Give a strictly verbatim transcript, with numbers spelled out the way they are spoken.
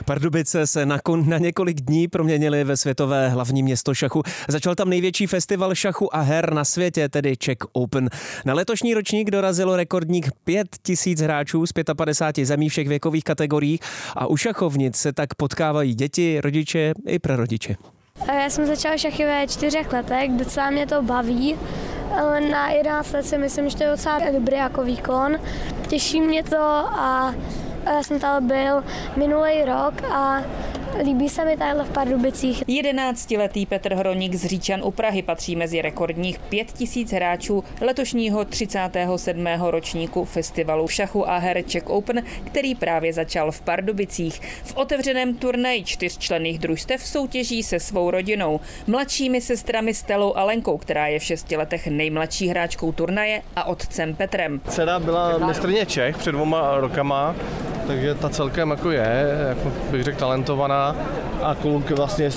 Pardubice se na, kon, na několik dní proměnily ve světové hlavní město šachu. Začal tam největší festival šachu a her na světě, tedy Czech Open. Na letošní ročník dorazilo rekordních pět tisíc hráčů z padesát pět zemí všech věkových kategorií a u šachovnic se tak potkávají děti, rodiče i prarodiče. Já jsem začala šachy ve čtyřech letech, docela mě to baví. Na jedenáct let si myslím, že to je docela dobrý jako výkon. Těší mě to a já jsem tady byl minulý rok a líbí se mi tady v Pardubicích. Jedenáctiletý Petr Hroník z Říčan u Prahy patří mezi rekordních pět tisíc hráčů letošního třicátého sedmého ročníku festivalu šachu a her Czech Open, který právě začal v Pardubicích. V otevřeném turnaji čtyřčlenných družstev soutěží se svou rodinou, mladšími sestrami Stelou a Lenkou, která je v šesti letech nejmladší hráčkou turnaje, a otcem Petrem. Dcera byla mistryně Čech před dvěma rokama, takže ta celkem jako je, jako bych řekl, talentovaná a kluk vlastně